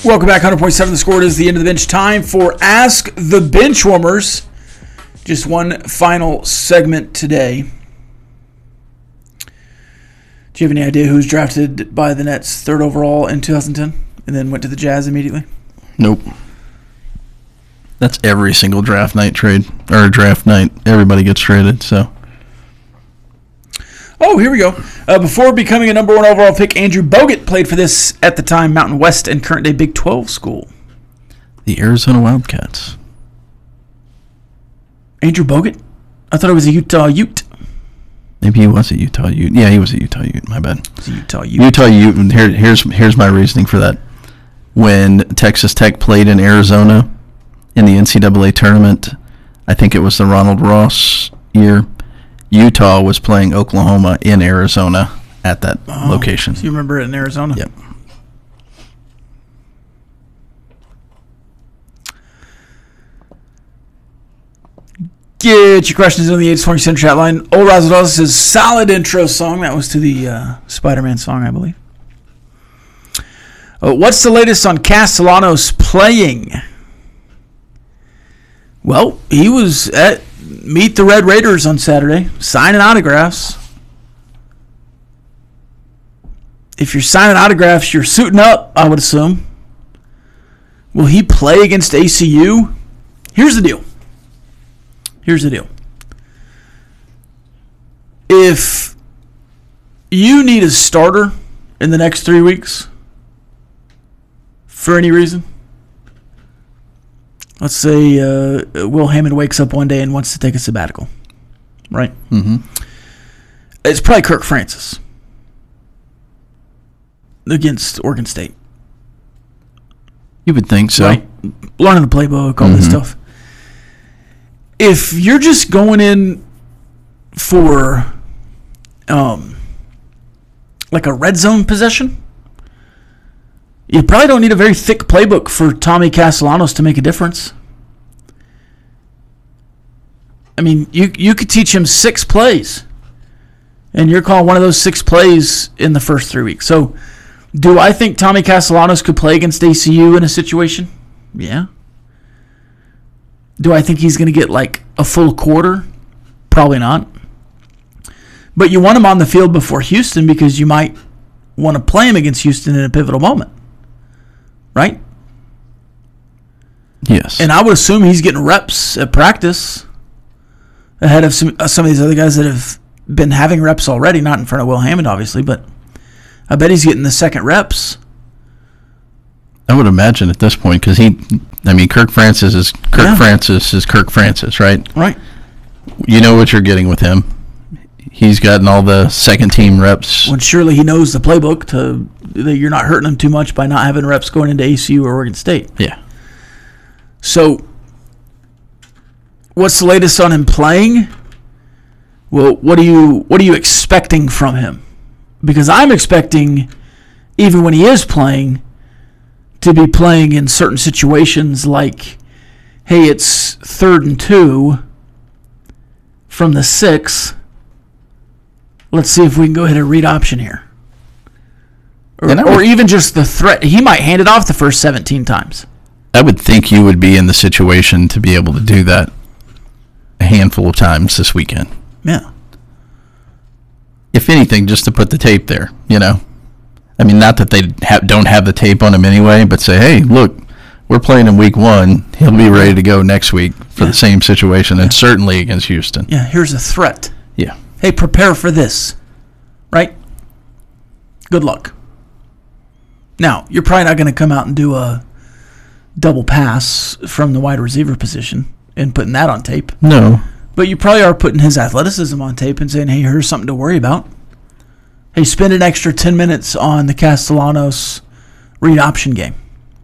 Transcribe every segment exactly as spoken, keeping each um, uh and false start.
Welcome back, one hundred point seven The Score. It is the end of the bench. Time for Ask the Benchwarmers. Just one final segment today. Do you have any idea who was drafted by the Nets third overall in two thousand ten and then went to the Jazz immediately? Nope. That's every single draft night trade, or draft night. Everybody gets traded, so. Oh, here we go. Uh, before becoming a number one overall pick, Andrew Bogut played for this, at the time, Mountain West and current-day Big twelve school. The Arizona Wildcats. Andrew Bogut? I thought it was a Utah Ute. Maybe he was a Utah Ute. Yeah, he was a Utah Ute. My bad. It's a Utah Ute. Utah Ute. And here, here's here's my reasoning for that. When Texas Tech played in Arizona in the N C double A tournament, I think it was the Ronald Ross year, Utah was playing Oklahoma in Arizona at that oh, location. So you remember it in Arizona? Yep. Get your questions on the eight twenty Center chat line. Old Razados' solid intro song. That was to the uh, Spider-Man song, I believe. Uh, what's the latest on Castellanos playing? Well, he was at Meet the Red Raiders on Saturday, signing autographs. If you're signing autographs, you're suiting up, I would assume. Will he play against A C U? Here's the deal. Here's the deal. If you need a starter in the next three weeks, for any reason, let's say uh, Will Hammond wakes up one day and wants to take a sabbatical, right? Mm-hmm. It's probably Kirk Francis against Oregon State. You would think so. Right? Learning the playbook, all mm-hmm. this stuff. If you're just going in for um, like a red zone possession, you probably don't need a very thick playbook for Tommy Castellanos to make a difference. I mean, you you could teach him six plays, and you're calling one of those six plays in the first three weeks. So, do I think Tommy Castellanos could play against A C U in a situation? Yeah. Do I think he's going to get like a full quarter? Probably not. But you want him on the field before Houston because you might want to play him against Houston in a pivotal moment. Right? Yes. And I would assume he's getting reps at practice ahead of some, uh, some of these other guys that have been having reps already, not in front of Will Hammond, obviously, but I bet he's getting the second reps. I would imagine at this point because he, I mean, Kirk Francis is Kirk yeah. Francis is Kirk Francis, right? Right. You know what you're getting with him. He's gotten all the second team reps. When surely he knows the playbook to that you're not hurting him too much by not having reps going into A C U or Oregon State. Yeah. So, what's the latest on him playing? Well, what are you what are you expecting from him? Because I'm expecting, even when he is playing, to be playing in certain situations like, hey, it's third and two from the six. Let's see if we can go ahead and read option here. Or, would, or even just the threat. He might hand it off the first seventeen times. I would think you would be in the situation to be able to do that a handful of times this weekend. Yeah. If anything, just to put the tape there, you know. I mean, not that they ha- don't have the tape on him anyway, but say, hey, look, we're playing in week one. He'll be ready to go next week for yeah. the same situation, yeah. and certainly against Houston. Yeah, here's a threat. Yeah. Hey, prepare for this, right? Good luck. Now, you're probably not going to come out and do a double pass from the wide receiver position and putting that on tape. No. But you probably are putting his athleticism on tape and saying, hey, here's something to worry about. Hey, spend an extra ten minutes on the Castellanos read option game.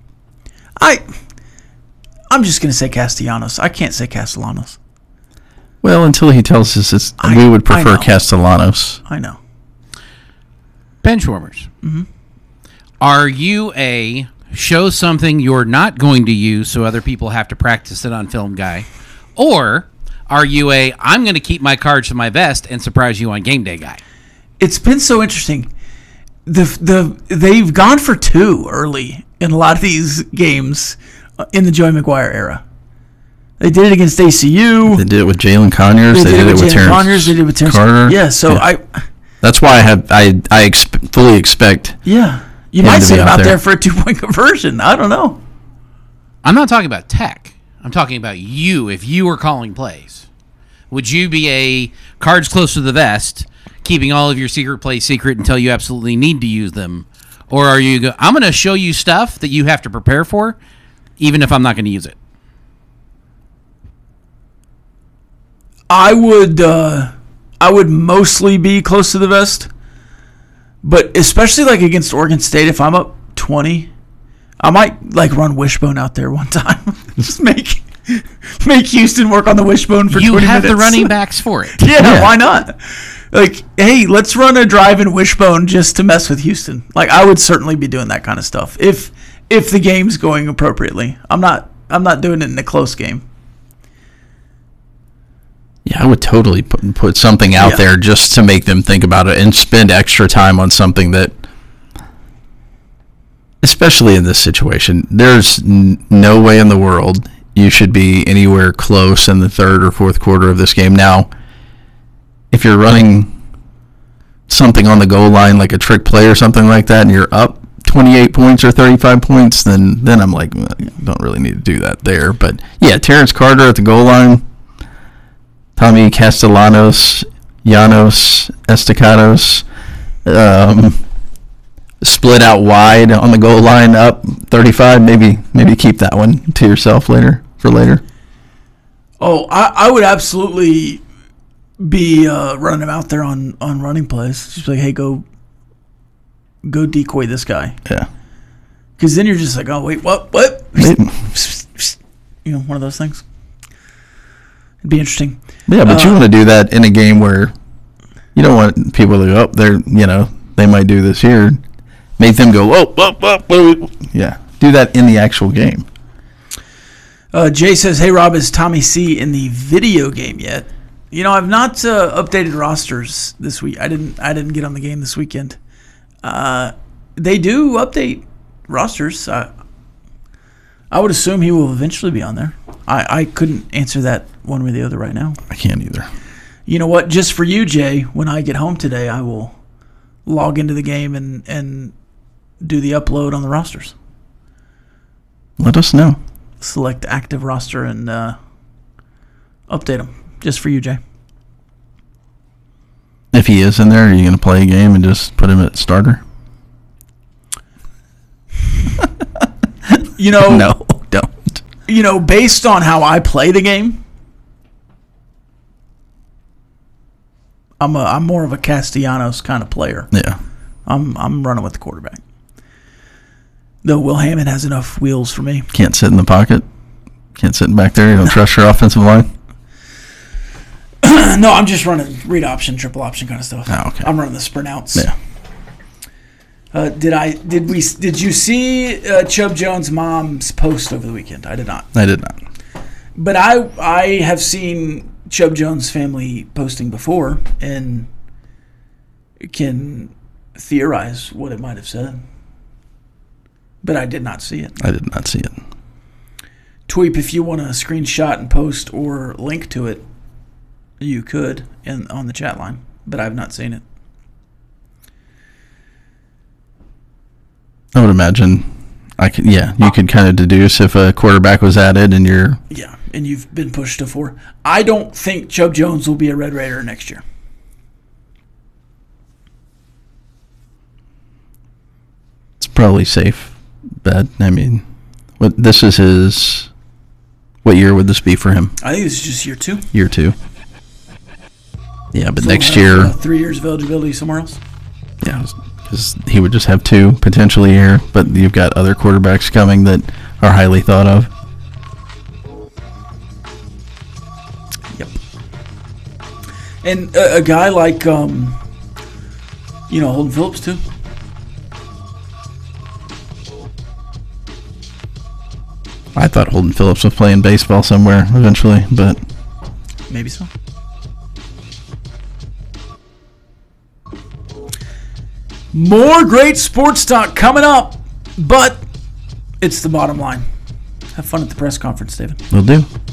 I, I'm just going to say Castellanos. I can't say Castellanos. Well, until he tells us it's, I, we would prefer Castellanos. I know. Benchwarmers. Mm-hmm. Are you a show something you're not going to use so other people have to practice it on film guy? Or are you a I'm going to keep my cards to my vest and surprise you on game day guy? It's been so interesting. the the they've gone for two early in a lot of these games in the Joey McGuire era. They did it against A C U. They did it with Jalen Conyers. They, they did, did it with, with Terrence Conyers. They did it with Terrence Carter. Yeah, so yeah. I. That's why I have I I exp- fully expect. Yeah, you him might to see be him out out there. there for a two point conversion. I don't know. I'm not talking about Tech. I'm talking about you. If you were calling plays, would you be a cards close to the vest, keeping all of your secret plays secret until you absolutely need to use them? Or are you go, I'm going to show you stuff that you have to prepare for, even if I'm not going to use it? I would uh, I would mostly be close to the vest, but especially like against Oregon State, if I'm up twenty, I might like run Wishbone out there one time. Just make make Houston work on the Wishbone for you twenty have minutes. the running backs for it. yeah, Yeah. why not? Like, hey, let's run a drive in Wishbone just to mess with Houston. Like, I would certainly be doing that kind of stuff if if the game's going appropriately. I'm not I'm not doing it in a close game. Yeah, I would totally put, put something out Yeah. there just to make them think about it and spend extra time on something that, especially in this situation, there's n- no way in the world you should be anywhere close in the third or fourth quarter of this game. Now, if you're running something on the goal line, like a trick play or something like that, and you're up twenty-eight points or thirty-five points, then then I'm like, well, you don't really need to do that there. But yeah, Terrence Carter at the goal line, Tommy Castellanos, Llanos, Estacados, um, split out wide on the goal line, up thirty-five. Maybe maybe keep that one to yourself later for later. Oh, I, I would absolutely be uh, running him out there on, on running plays. Just like, hey, go go decoy this guy. Yeah. Because then you're just like, oh, wait, what? What? Maybe. You know, one of those things. It'd be interesting. Yeah, but you Uh, want to do that in a game where you don't want people to go, oh, they're, you know, they might do this here. Make them go, oh, oh, oh, oh. Yeah. Do that in the actual game. Uh, Jay says, hey, Rob, is Tommy C in the video game yet? You know, I've not uh, updated rosters this week. I didn't I didn't get on the game this weekend. Uh, they do update rosters. I, I would assume he will eventually be on there. I, I couldn't answer that one way or the other right now. I can't either. You know what? Just for you, Jay, when I get home today, I will log into the game and, and do the upload on the rosters. Let us know. Select active roster and uh, update them. Just for you, Jay. If he is in there, are you going to play a game and just put him at starter? You know, No, don't. you know, based on how I play the game, I'm a I'm more of a Castellanos kind of player. Yeah. I'm I'm running with the quarterback. Though Will Hammond has enough wheels for me. Can't sit in the pocket. Can't sit back there. You don't trust your offensive line. No, I'm just running read option, triple option kind of stuff. Oh, okay. I'm running the sprint outs. Yeah. Uh, did I did we did you see uh, Chubb Jones' mom's post over the weekend? I did not. I did not. But I I have seen Chubb Jones' family posting before and can theorize what it might have said. But I did not see it. I did not see it. Tweep, if you want to screenshot and post or link to it, you could in on the chat line. But I've not seen it. I would imagine, I could. Yeah, you could kind of deduce if a quarterback was added, and you're. Yeah, and you've been pushed to four. I don't think Chubb Jones will be a Red Raider next year. It's probably safe bet. I mean, what this is his. What year would this be for him? I think this is just year two. Year two. Yeah, but So next we'll have, year, uh, three years of eligibility somewhere else. yeah, because he would just have two potentially here. But you've got other quarterbacks coming that are highly thought of. Yep. And a, a guy like, um, you know, Holden Phillips too. I thought Holden Phillips was playing baseball somewhere eventually, but Maybe so. More great sports talk coming up, but it's the bottom line. Have fun at the press conference, David. Will do.